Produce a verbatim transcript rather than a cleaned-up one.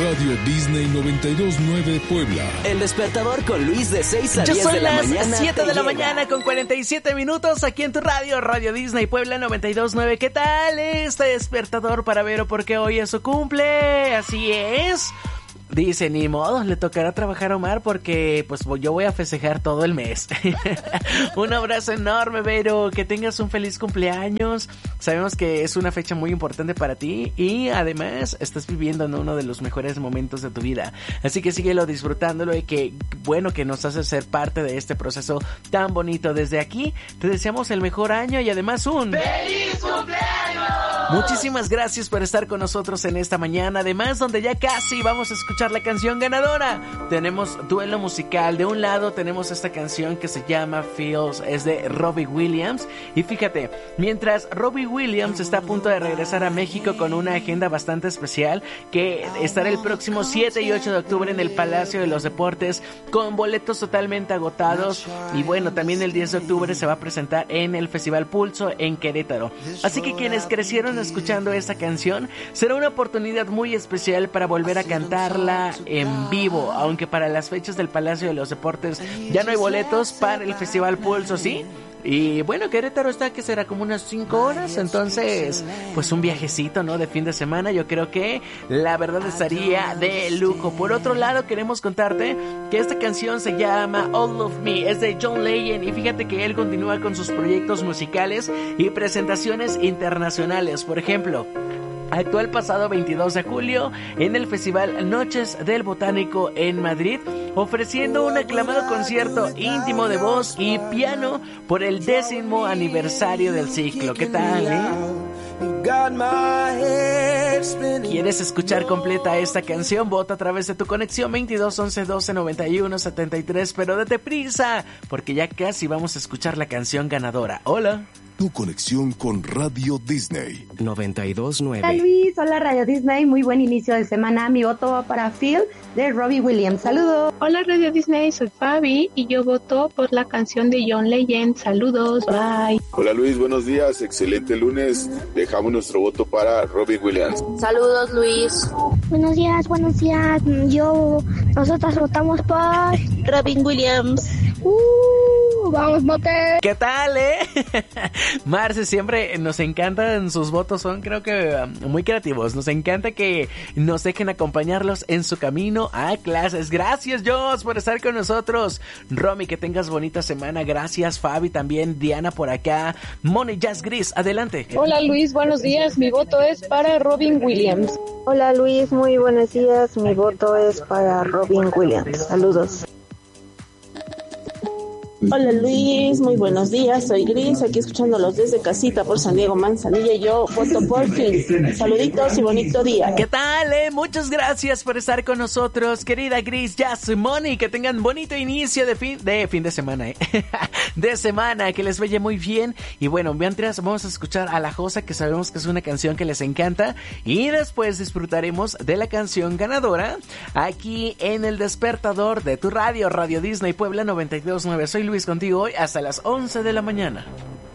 Radio Disney noventa y dos punto nueve Puebla. El despertador con Luis de seis a Ya diez son de la las mañana. siete de la mañana con cuarenta y siete minutos aquí en tu radio, Radio Disney Puebla noventa y dos punto nueve. ¿Qué tal este despertador para Vero? Porque hoy es su cumple, así es. Dice, ni modo, le tocará trabajar a Omar porque pues yo voy a festejar todo el mes. Un abrazo enorme, Vero, que tengas un feliz cumpleaños. Sabemos que es una fecha muy importante para ti y además estás viviendo en uno de los mejores momentos de tu vida. Así que síguelo disfrutándolo y que bueno que nos haces ser parte de este proceso tan bonito. Desde aquí te deseamos el mejor año y además un ¡feliz cumpleaños! Muchísimas gracias por estar con nosotros en esta mañana. Además, donde ya casi vamos a escuchar la canción ganadora. Tenemos duelo musical. De un lado tenemos esta canción que se llama Feels, es de Robbie Williams. Y fíjate, mientras Robbie Williams está a punto de regresar a México con una agenda bastante especial, que estará el próximo siete y ocho de octubre en el Palacio de los Deportes con boletos totalmente agotados. Y bueno, también el diez de octubre se va a presentar en el Festival Pulso en Querétaro. Así que quienes crecieron escuchando esta canción, será una oportunidad muy especial para volver a cantarla en vivo, aunque para las fechas del Palacio de los Deportes ya no hay boletos para el Festival Pulso, ¿sí? Y bueno, Querétaro está, que será como unas cinco horas, entonces pues un viajecito, ¿no? De fin de semana, yo creo que la verdad estaría de lujo. Por otro lado, queremos contarte que esta canción se llama All of Me, es de John Legend y fíjate que él continúa con sus proyectos musicales y presentaciones internacionales. Por ejemplo, actuó el pasado veintidós de julio en el Festival Noches del Botánico en Madrid, ofreciendo un aclamado concierto íntimo de voz y piano por el décimo aniversario del ciclo. ¿Qué tal, eh? ¿Quieres escuchar completa esta canción? Vota a través de tu conexión veintidós once doce noventa y uno setenta y tres, pero date prisa, porque ya casi vamos a escuchar la canción ganadora. Hola. Tu conexión con Radio Disney noventa y dos punto nueve. Hola Luis, hola Radio Disney, muy buen inicio de semana. Mi voto va para Phil de Robbie Williams. Saludos. Hola Radio Disney, soy Fabi y yo voto por la canción de John Legend. Saludos, bye. Hola Luis, buenos días, excelente lunes. Dejamos nuestro voto para Robbie Williams. Saludos Luis. Buenos días, buenos días. Yo, nosotros votamos por Robin Williams. Uh, vamos, mote. ¿Qué tal, eh? Marce, siempre nos encantan sus votos, son creo que um, muy creativos. Nos encanta que nos dejen acompañarlos en su camino a clases. Gracias, Jos, por estar con nosotros. Romy, que tengas bonita semana. Gracias, Fabi, también Diana por acá. Money Jazz Gris, adelante. Hola Luis, buenos días. Mi voto es para Robin Williams. Hola Luis, muy buenos días. Mi voto es para Robin Williams. Saludos. Hola Luis, muy buenos días, soy Gris, aquí escuchándolos desde casita por San Diego Manzanilla y yo voto por Phil. Saluditos y bonito día. ¿Qué tal, eh? Muchas gracias por estar con nosotros, querida Gris, Jazz, Moni, que tengan bonito inicio de fin de fin de semana, eh. de semana, que les vaya muy bien. Y bueno, mientras vamos a escuchar a La Josa, que sabemos que es una canción que les encanta, y después disfrutaremos de la canción ganadora aquí en el despertador de tu radio, Radio Disney Puebla noventa y dos punto nueve. Soy Luis contigo hoy hasta las once de la mañana.